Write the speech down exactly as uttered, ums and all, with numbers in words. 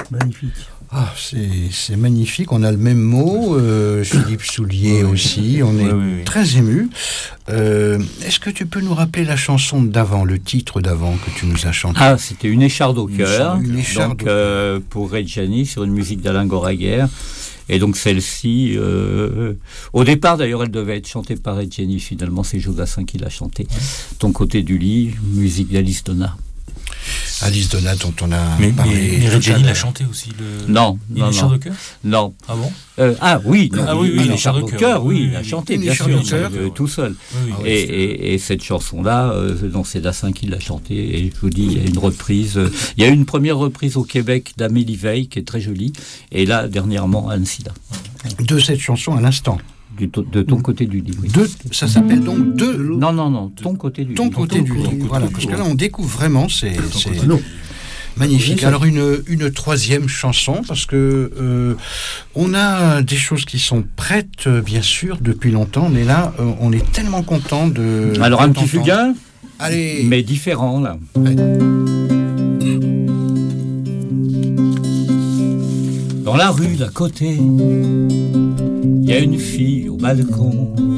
Magnifique. Ah, c'est, c'est magnifique, on a le même mot, euh, Philippe Soulier oui, aussi, on est oui, oui, oui. très ému. Euh, est-ce que tu peux nous rappeler la chanson d'avant, le titre d'avant que tu nous as chanté? Ah, c'était Une écharde au cœur, une écharde donc euh, pour Reggiani sur une musique d'Alain Goraguer. Et donc celle-ci, euh, au départ d'ailleurs, elle devait être chantée par Reggiani, finalement c'est Jodassin qui l'a chantée. Ton côté du lit, musique d'Alice Donat. Alice Donat dont on a mais, parlé. Mais, mais Reggiani l'a chanté aussi. Le... Non, il non, est non. de cœur. Non. Ah bon euh, Ah oui, non, ah, oui, oui, il est char de cœur, oui, oui, il a chanté, il bien sûr, cœur, euh, tout seul. Oui, oui, et, et, et cette chanson-là, euh, donc c'est Dassin qui l'a chantée. Et je vous dis, il y a une reprise. Euh, il y a eu une première reprise au Québec d'Amélie Veil qui est très jolie. Et là, dernièrement, Anne Sida. De cette chanson à l'instant. Du to- de ton côté du lit. Oui. De, ça s'appelle donc de. Non, non, non, ton côté du lit. Ton côté du lit. Voilà, parce que là, on découvre vraiment, c'est, c'est magnifique. Non. Alors, une, une troisième chanson, parce que euh, on a des choses qui sont prêtes, bien sûr, depuis longtemps, mais là, euh, on est tellement content de. Alors, de un petit fugain, allez, mais différent, là. Ouais. Dans la rue d'à côté, il y a une fille au balcon